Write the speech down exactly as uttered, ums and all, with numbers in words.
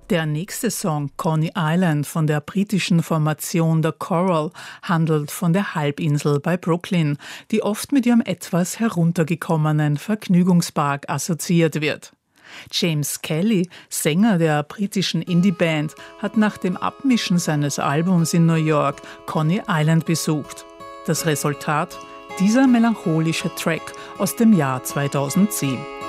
Der nächste Song, Coney Island von der britischen Formation The Coral, handelt von der Halbinsel bei Brooklyn, die oft mit ihrem etwas heruntergekommenen Vergnügungspark assoziiert wird. James Kelly, Sänger der britischen Indie-Band, hat nach dem Abmischen seines Albums in New York Coney Island besucht. Das Resultat? Dieser melancholische Track aus dem Jahr zweitausendzehn.